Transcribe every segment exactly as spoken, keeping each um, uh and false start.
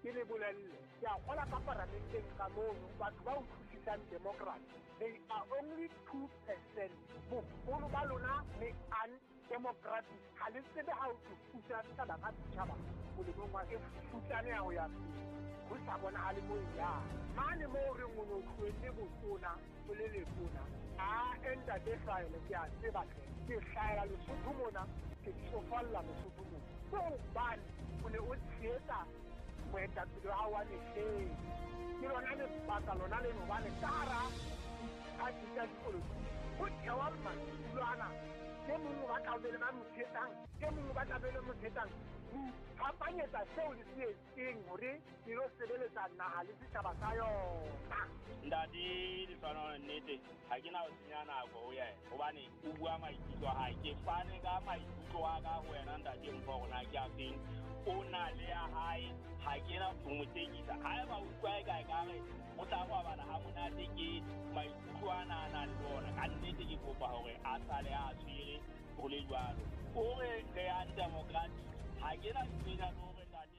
ke le bolelle ke a gola ka paramenteng ka mono batho ba o thusisang democracy they are only two percent bogolo ba lona le undemocratic ga le tsebe ga o thusa setšhaba ka setšhaba molemong wa e futlane ya go ya go sa bona a le mo ya mane mo re ngono tlwele botona o le letona a enda de file ke a tseba ke hlaela Lesotho mona ke tsofalla Lesotho mona so bane o ne o tshetsa moetapele wa wa lehe ke lona le baka lona le no bane tara a tsa dipolotiki go thewa mmatulwana ke mongwe ba tla ba mothetang ke mongwe ba tla bele mothetang kampanyetsa seo le se etseng hore dilo sebeletsa naha le setjhaba sa yona ndadi di tshwana nnete ha ke na o senya nako ho yena hobane o bua maikutlo ha ke fane ka maikutlo wa ka ho yena ndadi mpo rona ke a feng o na le ya hae ha ke na mo tekisa ha ba utlwa ka ka re o tla go bana ha monate ke maikutlo ana na le bona ka nnete ke kopa hore a sale a tshwere ho le jwalo o re re a democracy ha ke na tsena no re ndadi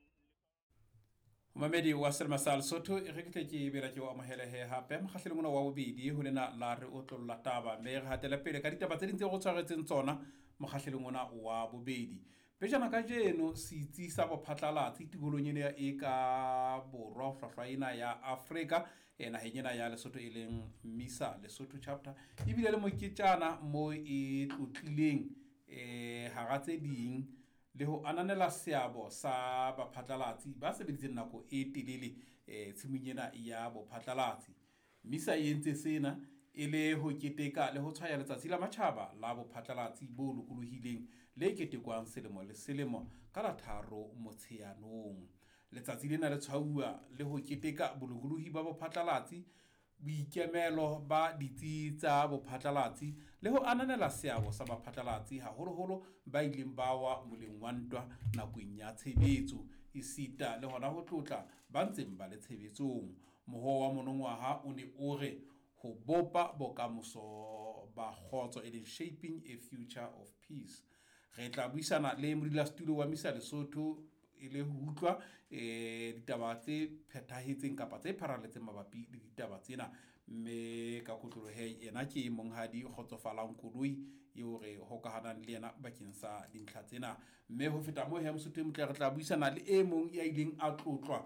Mamedi wa Selma Sal Soto e re ke ke bera ke wa mahele he hape mkhahlele mona wa bobedi ho lena la re o tlolla taba me re hatela pele ka ditaba tse dintse go tshwaretseng tsona mkhahlele mona wa bobedi pejana ka jeno sitsi sa bophatlalatsi tibolonyene ya e ka borwa hlwahlwaina ya Afrika ena henyena ya Lesotho e leng MISA Lesotho chapter e bile le moketjana mo e tlotlileng eh hagatse ding le ho ananela seabo sa baphatlalatsi ba sebeditseng nako e telele eh tshimonyena ya bophatlalatsi MISA e entse sena e le ho keteka le ho tshwaya letsatsi la matjhaba la bophatlalatsi bo lokolohileng le ketekwang selemo le selemo ka la tharo Motsheanong letsatsi lena le tshwauwa le ho keteka bolokolohi ba bophatlalatsi boikemelo ba ditsi tsa bophatlalatsi le ho ananela seabo sa baphatlalatsi haholoholo ba ileng ba wa moleng wa ntwa nakong ya tshebetso isita le hona ho tlotla ba ntseng ba le tshebetsong moho wa monongwaha o ne o re ho bopa bokamoso ba khotso e leng shaping a future of peace re tla buisana le modula studio wa MISA Lesotho ile ho utlwa eh ditaba tse phethahetseng kapa tse pharaletseng mabapi le ditaba tsena mme ka kotlolo he yena ke monghadi khotsofalang koloi eo re hokahanang le yena bakeng sa dintlha tsena mme ho feta mo he Mosotho motle re tla buisana le e mong ya ileng a tlotlwa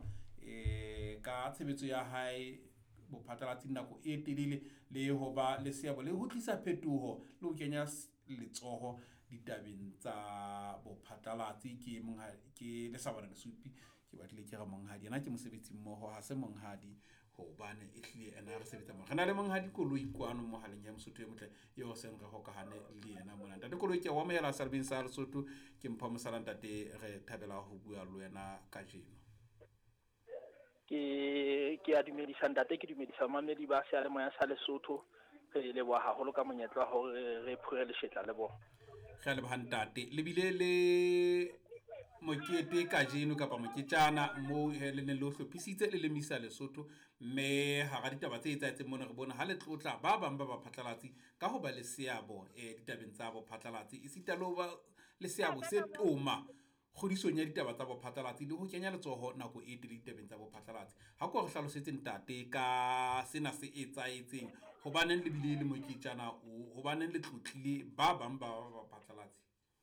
eh ka tshebetso ya hae bophatlalatsi nako e telele le ho ba le seabo le ho tlisa phetoho le ho kenya letsoho ditabeng tsa bophatlalatsi ke monghadi ke le sabana le supi ke batlile ke ga monghadi yena ke mosebetsi mmoho ha se monghadi hobane e hlile ena re sebetsa mo rena le monghadi koloi kwano mo haleng ya Mosotho e motle eo seng re hokahane le yena mona ntate koloi ke wa mela Salbin sa Lesotho ke mpha mosala ntate re thabela ho bua le yena ka jeno ke ke a dumedisa ntate ke dumedisa mamedi ba se ale moya sa Lesotho re le wa haholo ka monyetla hore re phore le shetla le bona ga le ba ntate le bile le mokete ka jeno kapa moketjana mo le ne lo hlophisitse le le MISA Lesotho mme ha ga ditaba tse etsaetseng mona re bona ha le tlotla ba bang ba baphatlalatsi ka ho ba le seabo eh ditabeng tsa bophatlalatsi e sita lo ba le seabo se toma kgodisong ya ditaba tsa bophatlalatsi le ho kenya letsoho nako e telele ditabeng tsa bophatlalatsi ha ko re hlalosetse ntate ka sena se etsaetseng hobaneng le bile le moketjana o hobaneng le tlotlile ba bang ba baphatlalatsi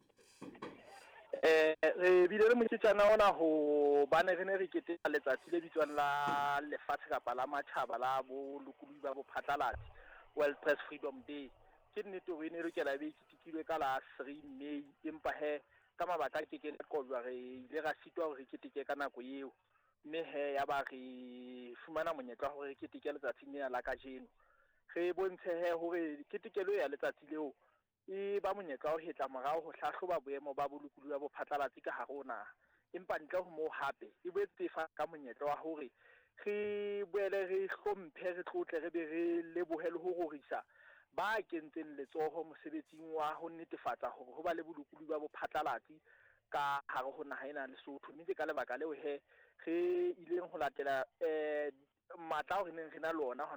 eh re bile le moketjana ona ho bana re ne re keteka letsatsi le bitswang la lefatshe kapa la matjhaba la bo lokudi ba bophatlalatsi World Press Freedom Day ke nnete re ne re kela be ketikilwe ka la three May empa he ka mabaka ke ke qolwa re ile ra sitwa hore re keteke ka nako eo mme he ya ba re fumana monyetla hore re keteke letsatsi le la ka jeno re bontshe he hore ketekelo ya letsatsi leo e ba monyetla ho hetla morao ho hlahloba boemo ba bolokudi ba bophatlalatsi ka harona empa ntle ho mo hape e boetse fa ka monyetla wa hore re boele re hlomphe re tlotle re be re lebohele ho rorisa ba kentseng letsoho mosebetsing wa ho netefatsa hore ho ba le bolokudi ba bophatlalatsi ka hare ho naha ena Lesotho mme ke ka lebaka leo he re ileng ho latela eh matla hore neng re na le ona